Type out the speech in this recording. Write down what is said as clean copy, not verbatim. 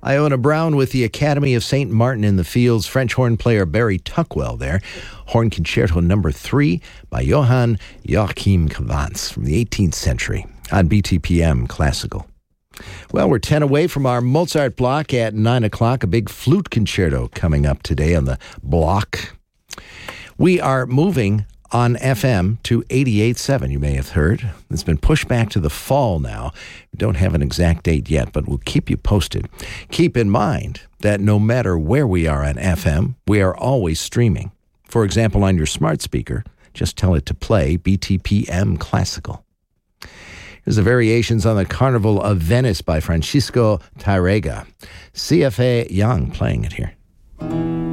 Iona Brown with the Academy of St. Martin in the Fields. French horn player Barry Tuckwell there. Horn Concerto No. 3 by Johann Joachim Cavans from the 18th century on BTPM Classical. Well, we're 10 away from our Mozart block at 9 o'clock. A big flute concerto coming up today on the block. We are moving on FM to 88.7, you may have heard. It's been pushed back to the fall now. We don't have an exact date yet, but we'll keep you posted. Keep in mind that no matter where we are on FM, we are always streaming. For example, on your smart speaker, just tell it to play BTPM Classical. Here's the Variations on the Carnival of Venice by Francisco Tárrega. CFA Young playing it here.